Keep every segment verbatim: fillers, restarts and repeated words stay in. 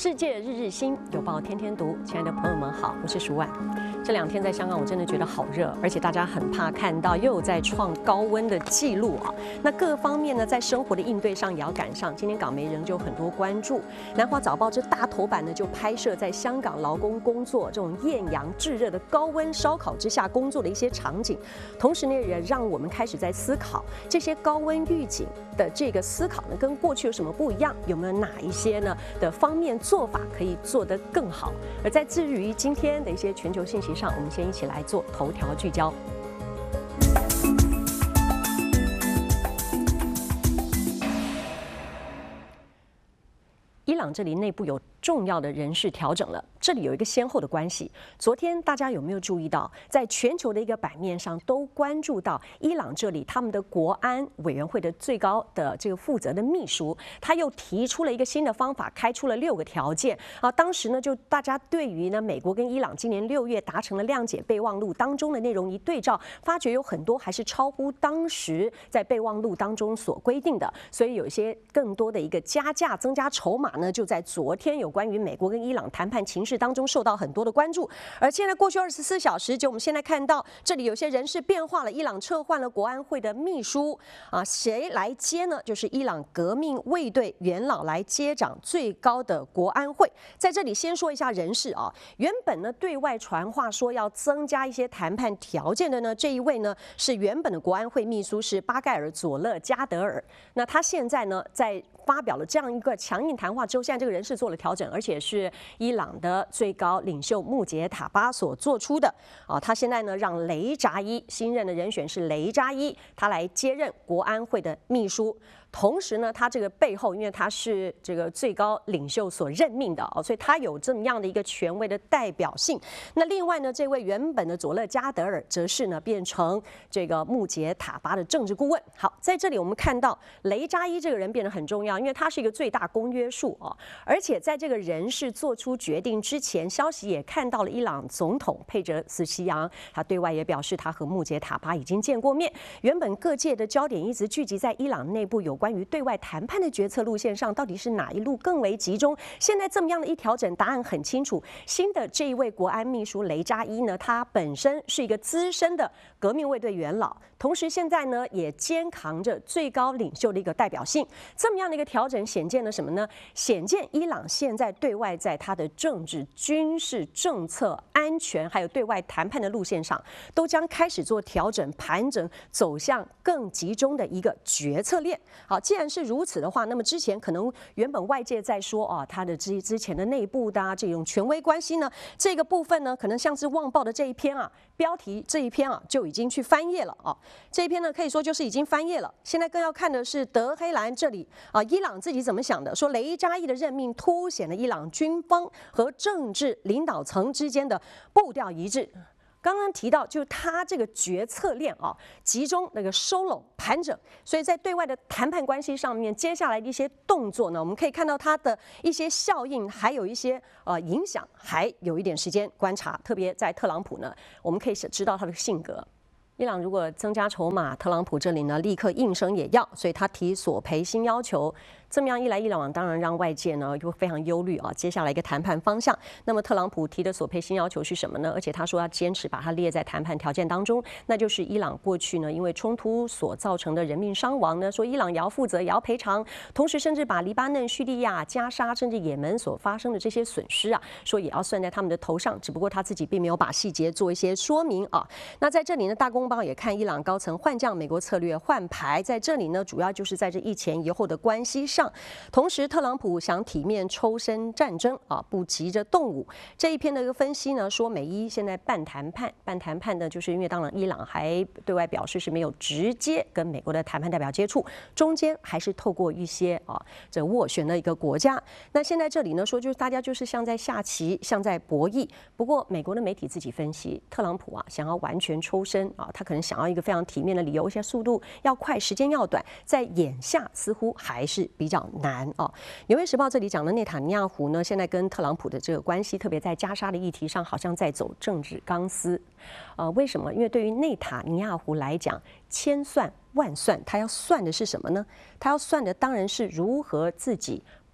世界日日新，有报天天读。亲爱的朋友们好，我是舒婉。这两天在香港，我真的觉得好热，而且大家很怕看到又在创高温的记录啊。那各方面呢，在生活的应对上也要赶上。今天港媒仍旧很多关注。南华早报这大头版呢，就拍摄在香港劳工工作这种艳阳炙热的高温烧烤之下工作的一些场景，同时呢，也让我们开始在思考这些高温预警的这个思考呢，跟过去有什么不一样？有没有哪一些呢的方面做法可以做得更好？而在至于今天的一些全球信息上，我们先一起来做头条聚焦。伊朗这里内部有重要的人事调整了，这里有一个先后的关系。昨天大家有没有注意到，在全球的一个版面上都关注到伊朗这里他们的国安委员会的最高的这个负责的秘书，他又提出了一个新的方法，开出了六个条件啊。当时呢，就大家对于呢美国跟伊朗今年六月达成了谅解备忘录当中的内容一对照，发觉有很多还是超乎当时在备忘录当中所规定的，所以有一些更多的一个加价增加筹码呢，就在昨天有关于美国跟伊朗谈判情势当中受到很多的关注。而现在过去二十四小时，就我们现在看到这里有些人事变化了，伊朗撤换了国安会的秘书啊，谁来接呢？就是伊朗革命卫队元老来接掌最高的国安会。在这里先说一下人事啊，原本呢对外传话说要增加一些谈判条件的呢，这一位呢是原本的国安会秘书是巴盖尔佐勒加德尔，那他现在呢在发表了这样一个强硬谈话之后，现在这个人事做了调整，而且是伊朗的最高领袖穆杰塔巴所做出的啊。他现在呢让雷扎伊新任的人选是雷扎伊，他来接任国安会的秘书。同时呢，他这个背后，因为他是这个最高领袖所任命的哦，所以他有这么样的一个权威的代表性。那另外呢，这位原本的佐勒加德尔则是呢变成这个穆杰塔巴的政治顾问。好，在这里我们看到雷扎伊这个人变得很重要，因为他是一个最大公约数哦，而且在这个人事做出决定之前，消息也看到了伊朗总统佩哲斯西扬，他对外也表示他和穆杰塔巴已经见过面。原本各界的焦点一直聚集在伊朗内部有关于对外谈判的决策路线上，到底是哪一路更为集中？现在这么样的一调整，答案很清楚。新的这一位国安秘书雷扎伊呢，他本身是一个资深的革命卫队元老，同时现在呢也肩扛着最高领袖的一个代表性。这么样的一个调整，显见了什么呢？显见伊朗现在对外在他的政治、军事、政策、安全，还有对外谈判的路线上，都将开始做调整、盘整，走向更集中的一个决策链。好，既然是如此的话，那么之前可能原本外界在说啊，他的之之前的内部的、啊、这种权威关系呢，这个部分呢，可能像是《旺报》的这一篇啊，标题这一篇啊就已经去翻页了啊。这一篇呢，可以说就是已经翻页了。现在更要看的是德黑兰这里啊，伊朗自己怎么想的？说雷扎伊的任命凸显了伊朗军方和政治领导层之间的步调一致。刚刚提到，就是他这个决策链啊，集中那个收拢盘整，所以在对外的谈判关系上面，接下来的一些动作呢，我们可以看到它的一些效应，还有一些呃影响，还有一点时间观察。特别在特朗普呢，我们可以知道他的性格。伊朗如果增加筹码，特朗普这里呢立刻应声也要，所以他提索赔新要求。这么样一来，伊朗当然让外界呢就非常忧虑啊，接下来一个谈判方向。那么特朗普提的索赔新要求是什么呢？而且他说要坚持把它列在谈判条件当中，那就是伊朗过去呢因为冲突所造成的人命伤亡呢，说伊朗也要负责，也要赔偿，同时甚至把黎巴嫩、叙利亚、加沙甚至也门所发生的这些损失啊，说也要算在他们的头上。只不过他自己并没有把细节做一些说明啊。那在这里呢，大公报也看伊朗高层换将，美国策略换牌，在这里呢主要就是在这一前一后的关系上。同时，特朗普想体面抽身战争啊，不急着动武。这一篇的一个分析呢，说美伊现在半谈判，半谈判呢，就是因为当然伊朗还对外表示是没有直接跟美国的谈判代表接触，中间还是透过一些啊这斡旋的一个国家。那现在这里呢说，就是大家就是像在下棋，像在博弈。不过美国的媒体自己分析，特朗普啊想要完全抽身啊，他可能想要一个非常体面的理由，一些速度要快，时间要短，在眼下似乎还是比较难。哦，纽约时报这里讲的内塔尼亚胡呢，现在跟特朗普的这个关系，特别在加沙的议题上，好像在走政治钢丝。呃，为什么？因为对于内塔尼亚胡来讲，千算万算，他要算的是什么呢？他要算的当然是如何自己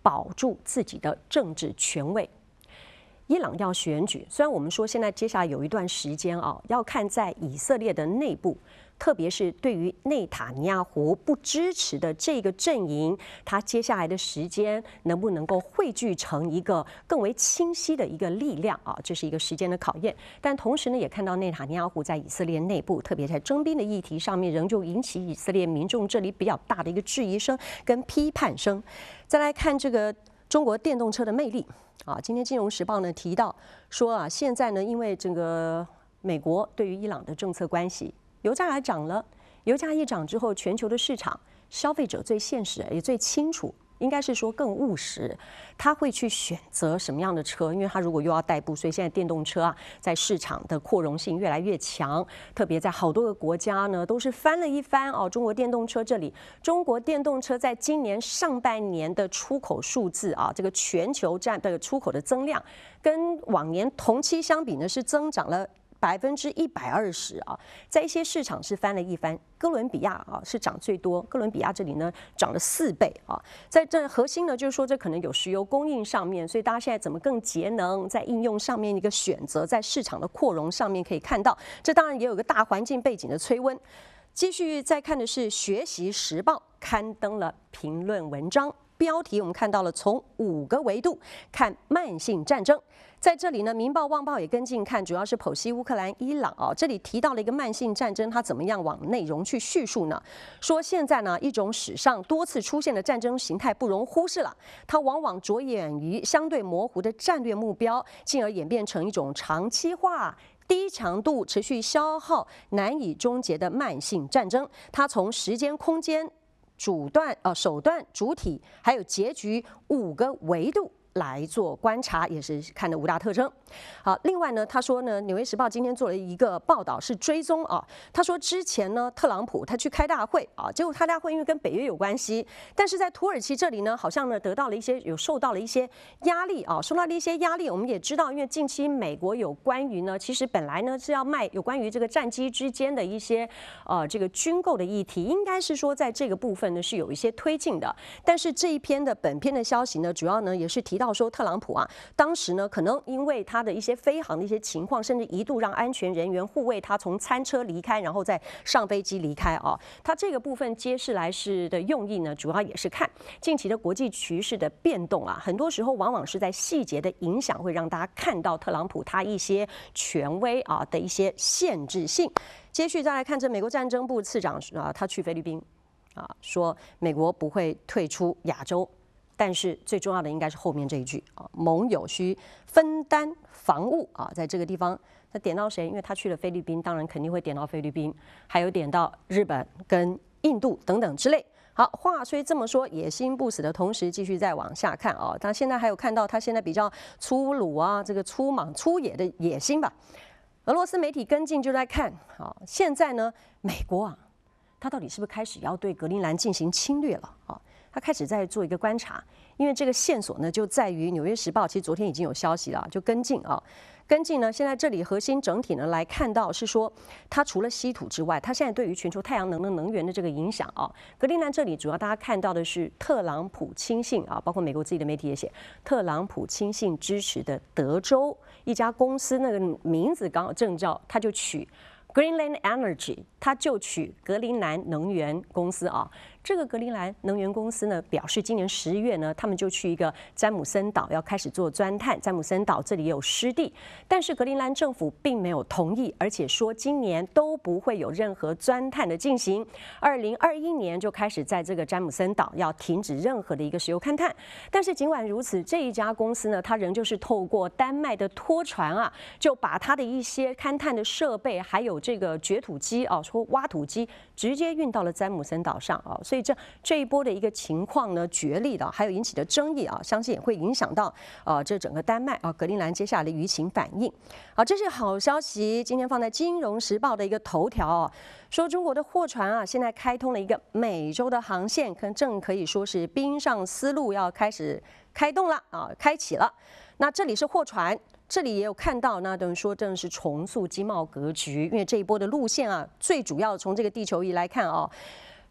保住自己的政治权位。伊朗要选举，虽然我们说现在接下来有一段时间啊，要看在以色列的内部，特别是对于内塔尼亚胡不支持的这个阵营，他接下来的时间能不能够汇聚成一个更为清晰的一个力量啊，这是一个时间的考验。但同时呢，也看到内塔尼亚胡在以色列内部，特别在征兵的议题上面，仍旧引起以色列民众这里比较大的一个质疑声跟批判声。再来看这个中国电动车的魅力。啊，今天《金融时报》呢提到说啊，现在呢，因为整个美国对于伊朗的政策关系，油价还涨了，油价一涨之后，全球的市场消费者最现实也最清楚。应该是说更务实，他会去选择什么样的车？因为他如果又要代步，所以现在电动车啊，在市场的扩容性越来越强，特别在好多个国家呢，都是翻了一番哦。中国电动车这里，中国电动车在今年上半年的出口数字啊，这个全球占的出口的增量，跟往年同期相比呢，是增长了百分之一百二十啊，在一些市场是翻了一番。哥伦比亚啊是涨最多，哥伦比亚这里呢涨了四倍啊。在这核心呢，就是说这可能有石油供应上面，所以大家现在怎么更节能，在应用上面一个选择，在市场的扩容上面可以看到，这当然也有个大环境背景的催温。继续再看的是《学习时报》刊登了评论文章。标题我们看到了，从五个维度看慢性战争。在这里呢，《民报》《旺报》也跟进看，主要是剖析乌克兰、伊朗啊。这里提到了一个慢性战争，它怎么样往内容去叙述呢？说现在呢，一种史上多次出现的战争形态不容忽视了，它往往着眼于相对模糊的战略目标，进而演变成一种长期化、低强度、持续消耗、难以终结的慢性战争。它从时间、空间、主段、呃手段、主体，还有结局五个维度来做观察，也是看的五大特征。好，另外呢，他说呢，《纽约时报》今天做了一个报道，是追踪啊。他说之前呢，特朗普他去开大会啊，结果开大会因为跟北约有关系，但是在土耳其这里呢，好像呢得到了一些有受到了一些压力啊，受到了一些压力。我们也知道，因为近期美国有关于呢，其实本来呢是要卖有关于这个战机之间的一些呃这个军购的议题，应该是说在这个部分呢是有一些推进的。但是这一篇的本篇的消息呢，主要呢也是提到说，特朗普啊，当时呢可能因为他的一些飞航的一些情况，甚至一度让安全人员护卫他从餐车离开，然后再上飞机离开啊。他这个部分揭示来是的用意呢，主要也是看近期的国际局势的变动啊，很多时候往往是在细节的影响，会让大家看到特朗普他一些权威啊的一些限制性。接续再来看这美国战争部次长啊，他去菲律宾啊，说美国不会退出亚洲。但是最重要的应该是后面这一句啊，盟友需分担防务啊，在这个地方，他点到谁？因为他去了菲律宾，当然肯定会点到菲律宾，还有点到日本跟印度等等之类。好，话虽这么说，野心不死的同时，继续再往下看啊，他现在还有看到他现在比较粗鲁啊，这个粗莽粗野的野心吧。俄罗斯媒体跟进就在看，好，现在呢，美国啊，他到底是不是开始要对格陵兰进行侵略了啊？他开始在做一个观察，因为这个线索呢，就在于《纽约时报》其实昨天已经有消息了，就跟进啊，跟进呢，现在这里核心整体呢来看到是说，它除了稀土之外，它现在对于全球太阳能的能源的这个影响啊，格陵兰这里主要大家看到的是特朗普亲信啊，包括美国自己的媒体也写，特朗普亲信支持的德州一家公司，那个名字刚好正叫，他就取 Greenland Energy， 他就取格陵兰能源公司啊。这个格陵兰能源公司呢，表示今年十月呢，他们就去一个詹姆森岛要开始做钻探。詹姆森岛这里也有湿地，但是格陵兰政府并没有同意，而且说今年都不会有任何钻探的进行。二零二一年就开始在这个詹姆森岛要停止任何的一个石油勘探。但是尽管如此，这一家公司呢，它仍旧是透过丹麦的拖船啊，就把它的一些勘探的设备，还有这个掘土机啊，说挖土机，直接运到了詹姆森岛上啊，所以。所以这这一波的一个情况呢，角力的还有引起的争议啊，相信也会影响到呃这整个丹麦啊格陵兰接下来的舆情反应。好，这是好消息，今天放在《金融时报》的一个头条啊，说中国的货船啊现在开通了一个美洲的航线，可正可以说是冰上丝路要开始开动了啊，开启了。那这里是货船。这里也有看到，那等于说正是重塑经贸格局，因为这一波的路线啊，最主要从这个地球仪来看啊。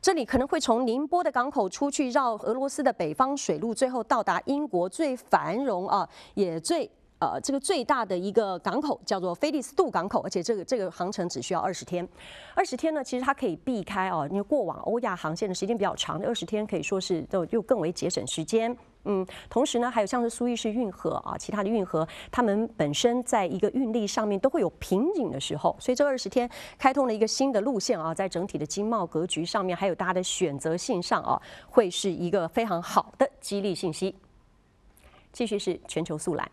这里可能会从宁波的港口出去，绕俄罗斯的北方水路，最后到达英国最繁荣啊，也最。呃，这个最大的一个港口叫做菲利斯杜港口，而且这个这个航程只需要二十天。二十天呢，其实它可以避开哦，因为过往欧亚航线的时间比较长，二十天可以说是都又更为节省时间。嗯，同时呢，还有像是苏伊士运河啊，其他的运河，它们本身在一个运力上面都会有瓶颈的时候，所以这二十天开通了一个新的路线啊，在整体的经贸格局上面，还有大家的选择性上啊，会是一个非常好的激励信息。继续是全球速览。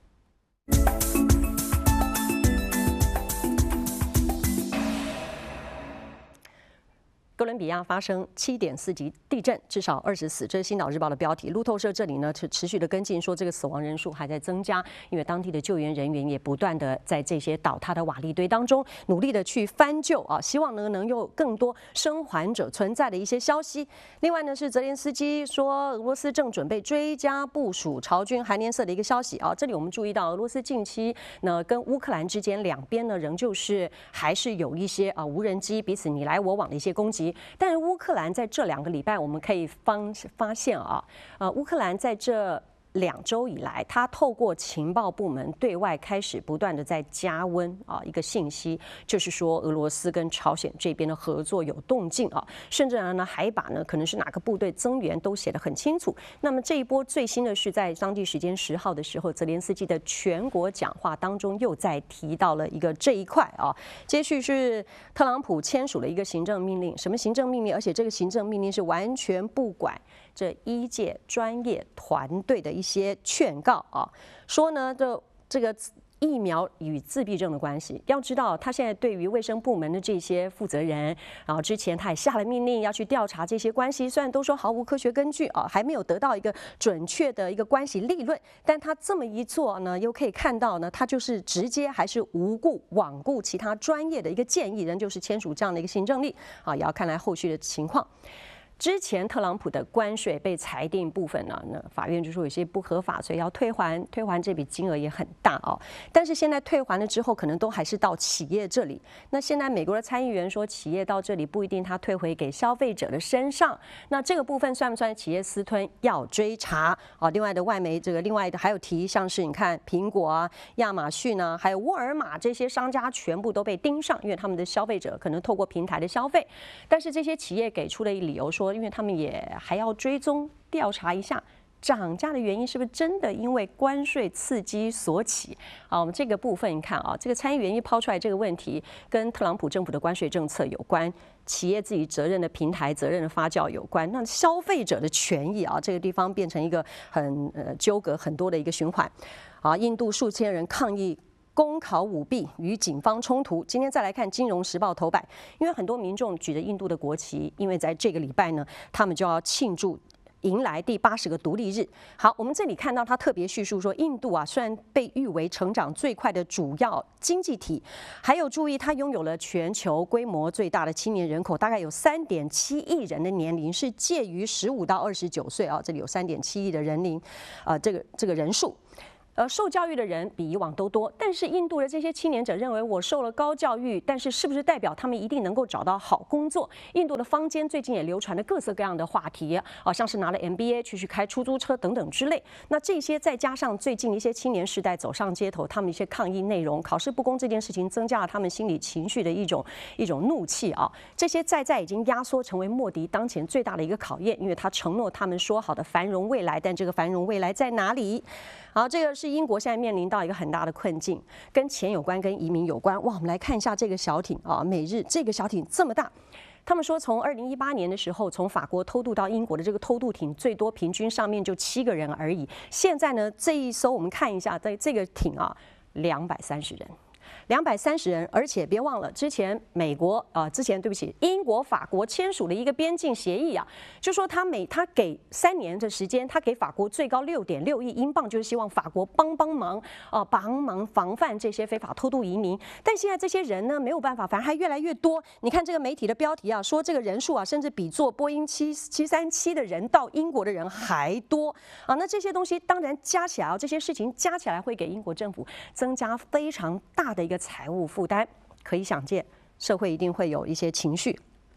哥伦比亚发生七点四级地震，至少二十死，这是《星岛日报》的标题。路透社这里呢持持续的跟进，说这个死亡人数还在增加，因为当地的救援人员也不断的在这些倒塌的瓦砾堆当中努力的去翻救啊，希望呢能有更多生还者存在的一些消息。另外呢是泽连斯基说，俄罗斯正准备追加部署朝军韩联社的一个消息啊。这里我们注意到，俄罗斯近期呢跟乌克兰之间两边呢仍旧是还是有一些啊无人机彼此你来我往的一些攻击。但是乌克兰在这两个礼拜，我们可以发发现啊，呃，乌克兰在这两周以来，它透过情报部门对外开始不断的在加温啊，一个信息就是说俄罗斯跟朝鲜这边的合作有动静啊，甚至呢还把呢可能是哪个部队增援都写得很清楚。那么这一波最新的是在当地时间十号的时候，泽连斯基的全国讲话当中又再提到了一个这一块啊。接续是特朗普签署了一个行政命令，什么行政命令？而且这个行政命令是完全不管这医界专业团队的一些劝告啊，说呢，这这个疫苗与自闭症的关系，要知道他现在对于卫生部门的这些负责人，然后之前他也下了命令要去调查这些关系，虽然都说毫无科学根据啊，还没有得到一个准确的一个关系立论，但他这么一做呢，又可以看到呢，他就是直接还是无故罔顾其他专业的一个建议，仍旧是签署这样的一个行政令啊，也要看来后续的情况。之前特朗普的关税被裁定部分呢，那法院就说有些不合法，所以要退还，退还这笔金额也很大哦。但是现在退还了之后，可能都还是到企业这里。那现在美国的参议员说，企业到这里不一定他退回给消费者的身上。那这个部分算不算企业私吞？要追查啊。另外的外媒这个另外的还有提，像是你看苹果啊、亚马逊啊，还有沃尔玛这些商家全部都被盯上，因为他们的消费者可能透过平台的消费，但是这些企业给出的理由说，因为他们也还要追踪调查一下涨价的原因是不是真的因为关税刺激所起啊？我们这个部分你看啊，这个参议员一抛出来这个问题，跟特朗普政府的关税政策有关，企业自己责任的平台责任的发酵有关，那消费者的权益啊，这个地方变成一个很呃纠葛很多的一个循环啊。印度数千人抗议公考舞弊与警方冲突。今天再来看《金融时报》头版，因为很多民众举着印度的国旗，因为在这个礼拜呢，他们就要庆祝迎来第八十个独立日。好，我们这里看到他特别叙述说，印度啊虽然被誉为成长最快的主要经济体，还有注意它拥有了全球规模最大的青年人口，大概有三点七亿人的年龄是介于十五到二十九岁啊，这里有三点七亿的人龄，呃，这个这个人数。呃，受教育的人比以往都多，但是印度的这些青年者认为，我受了高教育，但是是不是代表他们一定能够找到好工作？印度的坊间最近也流传了各色各样的话题，啊，像是拿了 M B A 去去开出租车等等之类。那这些再加上最近一些青年时代走上街头，他们一些抗议内容，考试不公这件事情，增加了他们心理情绪的一种一种怒气啊。这些再再已经压缩成为莫迪当前最大的一个考验，因为他承诺他们说好的繁荣未来，但这个繁荣未来在哪里？好，这个是英国现在面临到一个很大的困境，跟钱有关，跟移民有关。哇，我们来看一下这个小艇啊，美日这个小艇这么大。他们说，从二零一八年的时候，从法国偷渡到英国的这个偷渡艇，最多平均上面就七个人而已。现在呢，这一艘我们看一下，在这个艇啊，两百三十人。两百三十人，而且别忘了，之前美国啊、呃，之前对不起，英国、法国签署了一个边境协议啊，就说他每他给三年的时间，他给法国最高六点六亿英镑，就是希望法国帮帮忙啊、呃，帮忙防范这些非法偷渡移民。但现在这些人呢，没有办法，反而还越来越多。你看这个媒体的标题啊，说这个人数啊，甚至比坐波音七七三七的人到英国的人还多啊。那这些东西当然加起来啊，这些事情加起来会给英国政府增加非常大的一个财务负担，可以想见，社会一定会有一些情绪。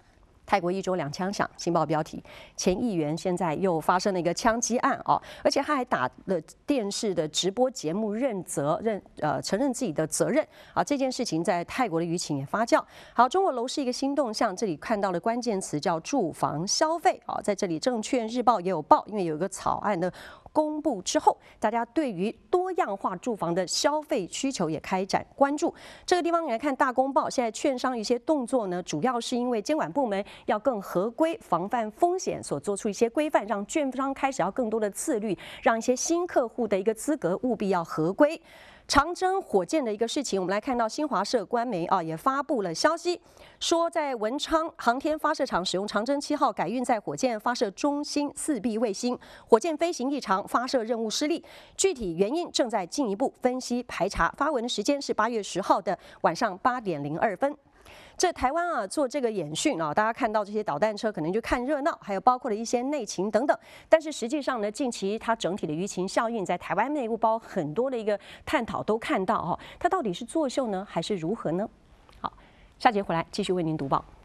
泰国一周两枪响，新报标题：前议员现在又发生了一个枪击案哦，而且他还打了电视的直播节目认责认呃承认自己的责任啊。这件事情在泰国的舆情也发酵。好，中国楼市一个新动向，这里看到的关键词叫住房消费啊，在这里证券日报也有报，因为有一个草案的公布之后，大家对于多样化住房的消费需求也开展关注。这个地方你来看大公报，现在券商一些动作呢，主要是因为监管部门要更合规，防范风险，所做出一些规范，让券商开始要更多的自律，让一些新客户的一个资格务必要合规。长征火箭的一个事情，我们来看到新华社官媒啊也发布了消息，说在文昌航天发射场使用长征七号改运载火箭发射中心四 B 卫星，火箭飞行异常，发射任务失利，具体原因正在进一步分析排查。发文的时间是八月十号的晚上八点零二分。这台湾啊做这个演训啊，大家看到这些导弹车可能就看热闹，还有包括了一些内情等等。但是实际上呢，近期它整体的舆情效应在台湾内部包很多的一个探讨都看到哈、哦，它到底是作秀呢，还是如何呢？好，下节回来继续为您读报。